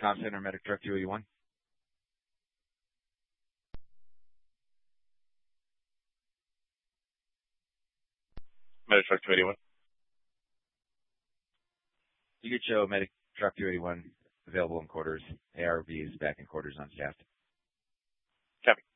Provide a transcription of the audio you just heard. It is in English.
Comm Center, Medic Truck 281. Medic Truck 281. You could show Medic Truck 281 available in quarters. ARV is back in quarters on staff. Copy.